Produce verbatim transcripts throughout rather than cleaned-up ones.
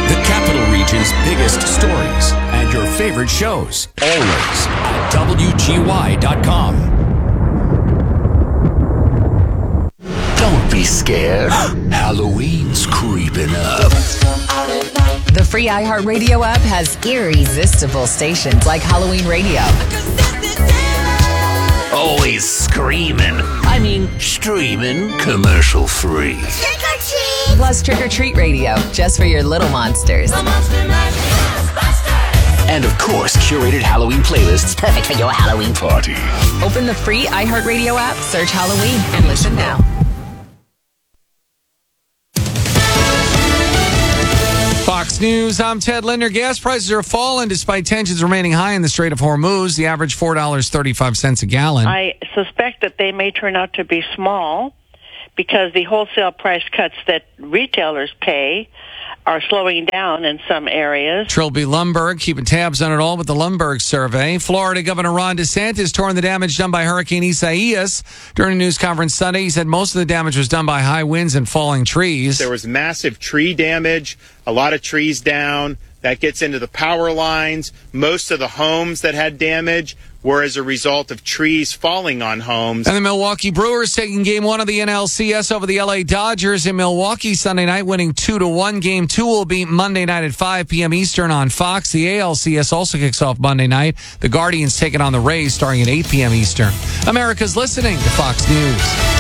The Capital Region's biggest stories and your favorite shows. Always at W G Y dot com. Don't be scared. Halloween's creeping up. The free iHeartRadio app has irresistible stations like Halloween Radio. Always screaming. I mean, streaming commercial free. Trick or treat! Plus Trick or Treat Radio, just for your little monsters. And of course, curated Halloween playlists perfect for your Halloween party. Open the free iHeartRadio app, search Halloween, and listen now. Fox News, I'm Ted Linder. Gas prices are falling despite tensions remaining high in the Strait of Hormuz. The average four dollars and thirty-five cents a gallon. I suspect that they may turn out to be small because the wholesale price cuts that retailers pay are slowing down in some areas. Trilby Lundberg keeping tabs on it all with the Lundberg survey. Florida Governor Ron DeSantis torn the damage done by Hurricane Isaias. During a news conference Sunday, he said most of the damage was done by high winds and falling trees. There was massive tree damage, a lot of trees down. That gets into the power lines. Most of the homes that had damage were as a result of trees falling on homes. And the Milwaukee Brewers taking game one of the N L C S over the L A Dodgers in Milwaukee Sunday night, winning two to one. Game two will be Monday night at five p.m. Eastern on Fox. The A L C S also kicks off Monday night. The Guardians taking on the Rays starting at eight p.m. Eastern. America's listening to Fox News.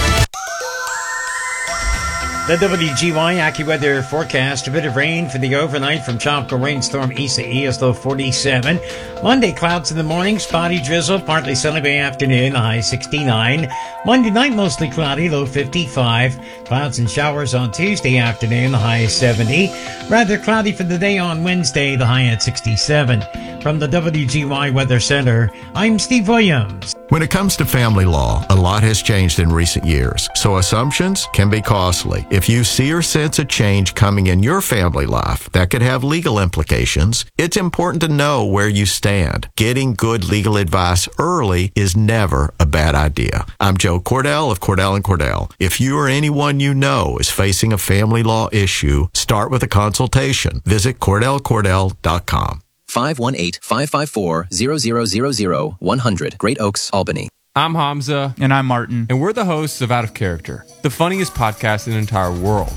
The W G Y AccuWeather forecast, a bit of rain for the overnight from Tropical Rainstorm Isaias, low forty-seven. Monday, clouds in the morning, spotty drizzle, partly sunny by afternoon, high sixty-nine. Monday night, mostly cloudy, low fifty-five. Clouds and showers on Tuesday afternoon, the high seventy. Rather cloudy for the day on Wednesday, the high at sixty-seven. From the W G Y Weather Center, I'm Steve Williams. When it comes to family law, a lot has changed in recent years, so assumptions can be costly. If you see or sense a change coming in your family life that could have legal implications, it's important to know where you stand. Getting good legal advice early is never a bad idea. I'm Joe Cordell of Cordell and Cordell. If you or anyone you know is facing a family law issue, start with a consultation. Visit Cordell Cordell dot com. five one eight, five five four, zero zero zero zero, one hundred, Great Oaks, Albany. I'm Hamza. And I'm Martin. And we're the hosts of Out of Character, the funniest podcast in the entire world.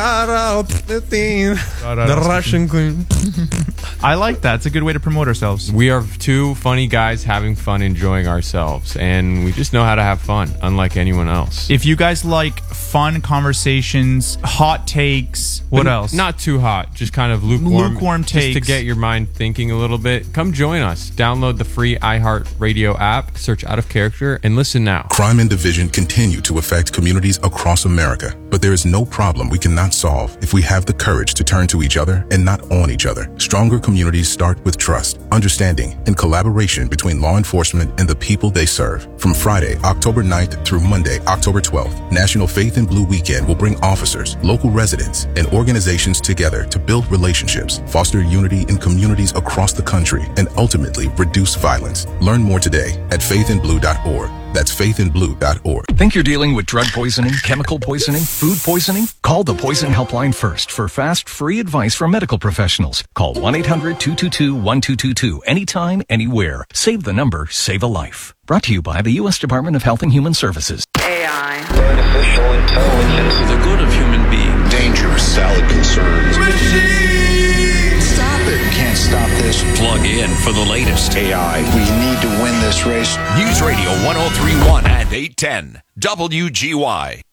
The Russian queen. I like that. It's a good way to promote ourselves. We are two funny guys having fun, enjoying ourselves, and we just know how to have fun, unlike anyone else. If you guys like fun conversations, hot takes, what but else? Not too hot, just kind of lukewarm. Lukewarm just takes. to get your mind thinking a little bit. Come join us. Download the free iHeartRadio app, search Out of Character, and listen now. Crime and division continue to affect communities across America, but there is no problem we cannot solve if we have the courage to turn to each other and not on each other. Stronger communities start with trust, understanding, and collaboration between law enforcement and the people they serve. From Friday, October ninth through Monday, October twelfth, National Faith in Blue Weekend will bring officers, local residents, and organizations together to build relationships, foster unity in communities across the country, and ultimately reduce violence. Learn more today at faith in blue dot org. That's faith in blue dot org. Think you're dealing with drug poisoning, chemical poisoning, food poisoning? Call the Poison Helpline first for fast, free advice from medical professionals. Call one eight hundred, two two two, one two two two anytime, anywhere. Save the number, save a life. Brought to you by the U S Department of Health and Human Services. A I. Artificial intelligence. For the good of human beings. Dangerous salad concerns. Stop it. Can't stop this. Plug in for the latest A I. We need to win this race. News Radio one oh three point one and eight ten W G Y.